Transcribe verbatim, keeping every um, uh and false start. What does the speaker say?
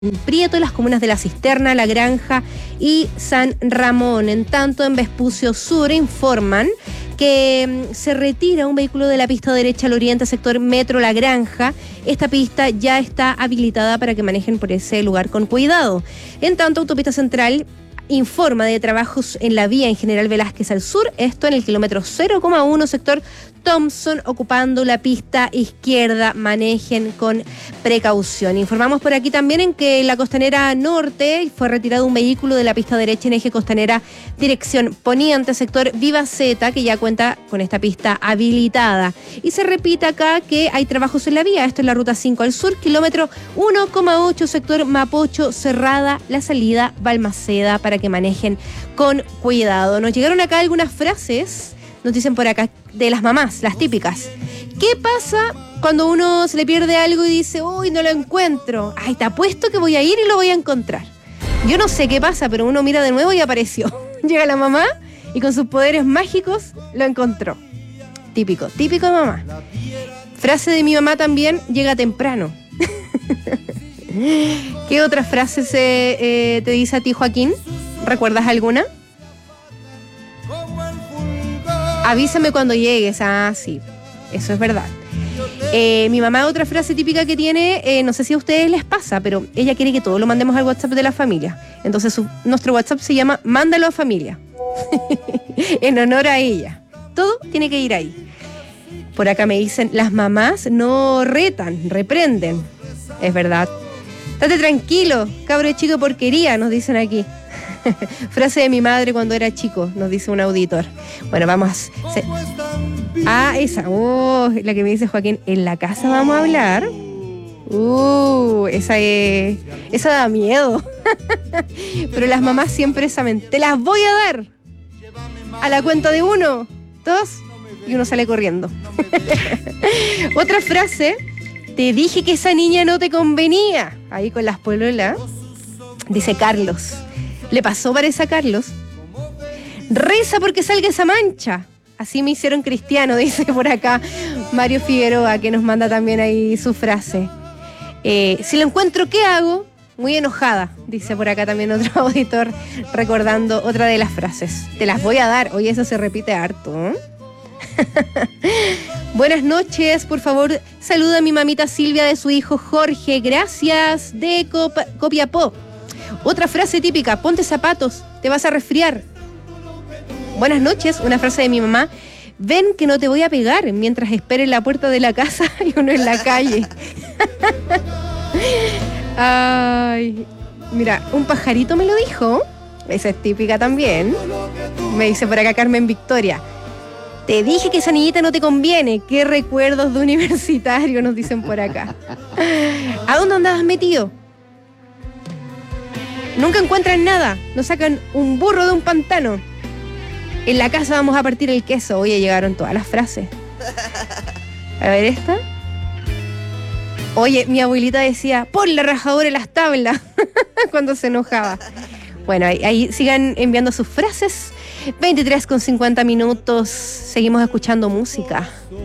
Prieto, las comunas de La Cisterna, La Granja y San Ramón. En tanto, en Vespucio Sur informan que mm, se retira un vehículo de la pista derecha al oriente, sector Metro La Granja. Esta pista ya está habilitada para que manejen por ese lugar con cuidado. En tanto, Autopista Central informa de trabajos en la vía en General Velázquez al sur, esto en el kilómetro cero coma uno, sector Thompson, ocupando la pista izquierda, manejen con precaución. Informamos por aquí también en que en la Costanera Norte fue retirado un vehículo de la pista derecha en eje Costanera, dirección poniente, sector Viva Zeta, que ya cuenta con esta pista habilitada. Y se repite acá que hay trabajos en la vía, esto es la ruta cinco al sur, kilómetro uno coma ocho, sector Mapocho, cerrada la salida Balmaceda, para que manejen con cuidado. Nos llegaron acá algunas frases, nos dicen por acá, de las mamás, las típicas. ¿Qué pasa cuando uno se le pierde algo y dice, uy, no lo encuentro? Ay, te apuesto que voy a ir y lo voy a encontrar. Yo no sé qué pasa, pero uno mira de nuevo y apareció. Llega la mamá y con sus poderes mágicos lo encontró. Típico, típico de mamá. Frase de mi mamá también, llega temprano. ¿Qué otra frase se, eh, te dice a ti, Joaquín? ¿Recuerdas alguna? Avísame cuando llegues. Ah, sí, eso es verdad. Eh, mi mamá, otra frase típica que tiene, eh, no sé si a ustedes les pasa, pero ella quiere que todo lo mandemos al WhatsApp de la familia. Entonces su, nuestro WhatsApp se llama Mándalo a Familia. En honor a ella. Todo tiene que ir ahí. Por acá me dicen, las mamás no retan, reprenden. Es verdad. Estate tranquilo, cabro de chico porquería, nos dicen aquí. Frase de mi madre cuando era chico, nos dice un auditor. Bueno, vamos. Se... Ah, esa. Oh, la que me dice Joaquín. En la casa vamos a hablar. Uh, esa es. Esa da miedo. Pero las mamás siempre saben. Te las voy a dar. A la cuenta de uno, dos, y uno sale corriendo. Otra frase. Te dije que esa niña no te convenía. Ahí con las pololas. Dice Carlos. Le pasó, parece, a Carlos. Reza porque salga esa mancha. Así me hicieron cristiano, dice por acá Mario Figueroa, que nos manda también ahí su frase. Eh, si lo encuentro, ¿qué hago? Muy enojada, dice por acá también otro auditor, recordando otra de las frases. Te las voy a dar. Oye, eso se repite harto, ¿eh? Buenas noches, por favor, saluda a mi mamita Silvia de su hijo Jorge. Gracias, de Cop- Copiapó. Otra frase típica, ponte zapatos, te vas a resfriar. Buenas noches, una frase de mi mamá. Ven que no te voy a pegar mientras espere en la puerta de la casa y uno en la calle. Ay, mira, un pajarito me lo dijo. Esa es típica también. Me dice por acá Carmen Victoria. Te dije que esa niñita no te conviene. Qué recuerdos de universitario, nos dicen por acá. ¿A dónde andabas metido? Nunca encuentran nada, nos sacan un burro de un pantano. En la casa vamos a partir el queso. Oye, llegaron todas las frases. A ver esta. Oye, mi abuelita decía, pon la rajadora en las tablas, cuando se enojaba. Bueno, ahí, ahí sigan enviando sus frases. veintitrés con cincuenta minutos, seguimos escuchando música.